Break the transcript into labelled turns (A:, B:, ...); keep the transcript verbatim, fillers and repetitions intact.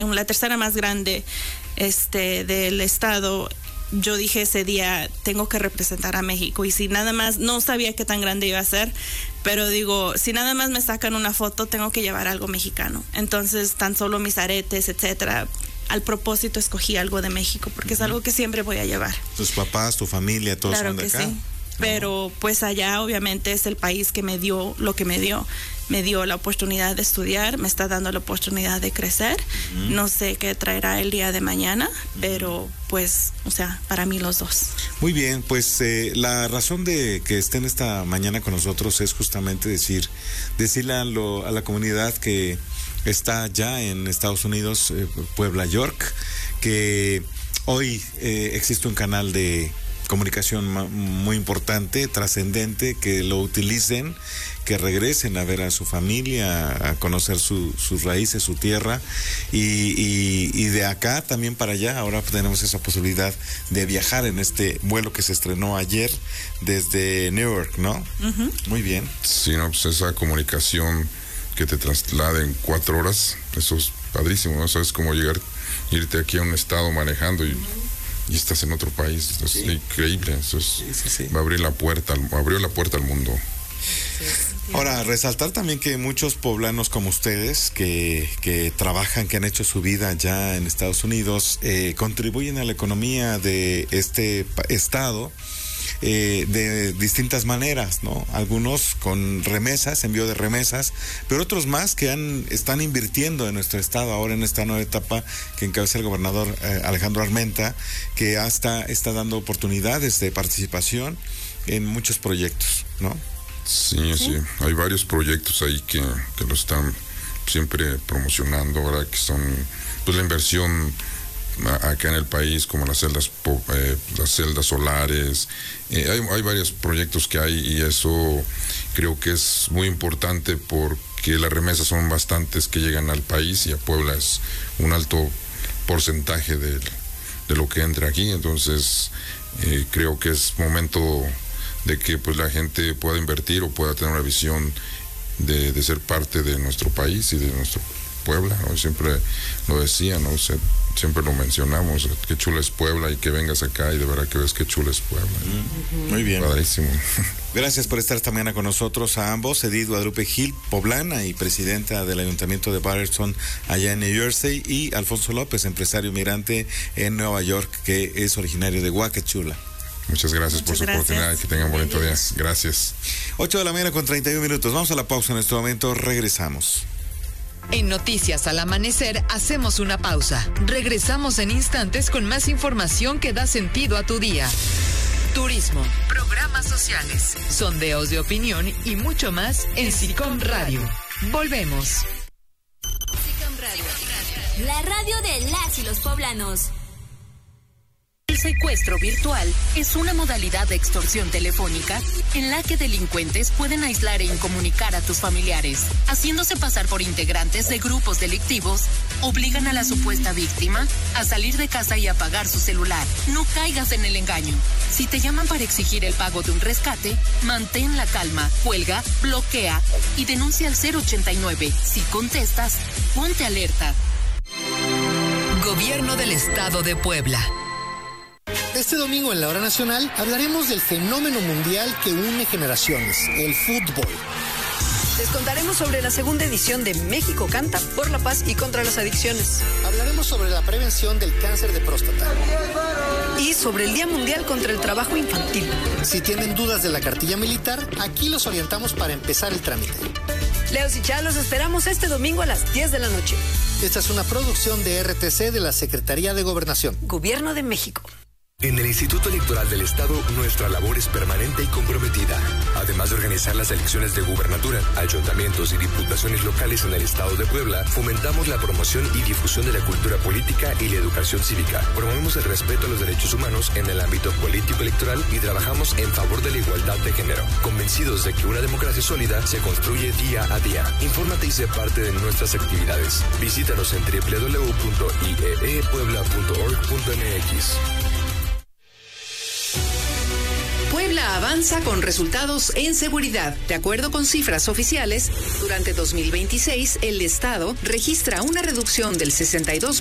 A: la tercera más grande este, del estado, yo dije ese día, tengo que representar a México. Y si nada más, no sabía qué tan grande iba a ser, pero digo, si nada más me sacan una foto, tengo que llevar algo mexicano. Entonces, tan solo mis aretes, etcétera. Al propósito escogí algo de México, porque es algo que siempre voy a llevar.
B: ¿Tus papás, tu familia, todos
A: claro
B: son de
A: que
B: acá?
A: Sí. Pero pues allá obviamente es el país que me dio lo que me dio. Me dio la oportunidad de estudiar, me está dando la oportunidad de crecer. Uh-huh. No sé qué traerá el día de mañana, uh-huh. pero pues, o sea, para mí los dos.
B: Muy bien, pues eh, la razón de que estén esta mañana con nosotros es justamente decir, decirle a, lo, a la comunidad que está ya en Estados Unidos, eh, Puebla, York, que hoy eh, existe un canal de comunicación muy importante, trascendente, que lo utilicen, que regresen a ver a su familia, a conocer su, sus raíces, su tierra, y, y, y de acá también para allá. Ahora tenemos esa posibilidad de viajar en este vuelo que se estrenó ayer desde Newark, ¿no? Uh-huh. Muy bien.
C: Sí, no, pues esa comunicación que te traslada en cuatro horas, eso es padrísimo, ¿no? Sabes cómo llegar, irte aquí a un estado manejando y... Uh-huh. Y estás en otro país, es sí. increíble, eso es, sí, sí, sí. va a abrir la puerta, abrió la puerta al mundo.
B: Ahora, resaltar también que muchos poblanos como ustedes, que, que trabajan, que han hecho su vida ya en Estados Unidos, eh, contribuyen a la economía de este estado, Eh, de distintas maneras, ¿no? Algunos con remesas, envío de remesas, pero otros más que han, están invirtiendo en nuestro estado ahora en esta nueva etapa que encabeza el gobernador eh, Alejandro Armenta, que hasta está dando oportunidades de participación en muchos proyectos, ¿no?
C: Sí, sí, sí. Hay varios proyectos ahí que, que lo están siempre promocionando ahora, que son pues la inversión acá en el país, como las celdas eh, las celdas solares, eh, hay, hay varios proyectos que hay, y eso creo que es muy importante porque las remesas son bastantes que llegan al país, y a Puebla es un alto porcentaje de, de lo que entra aquí. Entonces eh, creo que es momento de que pues la gente pueda invertir o pueda tener una visión de, de ser parte de nuestro país y de nuestro Puebla, ¿no? Siempre lo decía, ¿no? O sea, siempre lo mencionamos, qué chula es Puebla, y que vengas acá y de verdad que ves qué chula es Puebla.
B: Mm-hmm. Muy bien.
C: Padrísimo.
B: Gracias por estar esta mañana con nosotros a ambos, Edith Guadalupe Gil, poblana y presidenta del Ayuntamiento de Barberton allá en New Jersey, y Alfonso López, empresario migrante en Nueva York, que es originario de Huacachula.
C: Muchas gracias Muchas por su gracias. oportunidad, que tengan bonito día. Gracias.
B: ocho de la mañana con treinta y un minutos. Vamos a la pausa en este momento, regresamos.
D: En Noticias al Amanecer hacemos una pausa. Regresamos en instantes con más información que da sentido a tu día. Turismo, programas sociales, sondeos de opinión y mucho más en SICOM Radio. Volvemos.
E: SICOM Radio, la radio de las y los poblanos.
F: El secuestro virtual es una modalidad de extorsión telefónica en la que delincuentes pueden aislar e incomunicar a tus familiares, haciéndose pasar por integrantes de grupos delictivos, obligan a la supuesta víctima a salir de casa y apagar su celular. No caigas en el engaño. Si te llaman para exigir el pago de un rescate, mantén la calma, cuelga, bloquea y denuncia al cero ochenta y nueve. Si contestas, ponte alerta.
D: Gobierno del Estado de Puebla.
G: Este domingo en la Hora Nacional hablaremos del fenómeno mundial que une generaciones, el fútbol.
H: Les contaremos sobre la segunda edición de México Canta por la Paz y contra las Adicciones.
G: Hablaremos sobre la prevención del cáncer de próstata.
H: Y sobre el Día Mundial contra el Trabajo Infantil.
G: Si tienen dudas de la cartilla militar, aquí los orientamos para empezar el trámite.
H: Leos y Chá, los esperamos este domingo a las diez de la noche.
G: Esta es una producción de R T C de la Secretaría de Gobernación.
H: Gobierno de México.
I: En el Instituto Electoral del Estado, nuestra labor es permanente y comprometida. Además de organizar las elecciones de gubernatura, ayuntamientos y diputaciones locales en el Estado de Puebla, fomentamos la promoción y difusión de la cultura política y la educación cívica. Promovemos el respeto a los derechos humanos en el ámbito político electoral y trabajamos en favor de la igualdad de género, convencidos de que una democracia sólida se construye día a día. Infórmate y sé parte de nuestras actividades. Visítanos en doble u doble u doble u punto i e e puebla punto org punto m x.
J: Morena avanza con resultados en seguridad. De acuerdo con cifras oficiales, durante dos mil veintiséis el Estado registra una reducción del sesenta y dos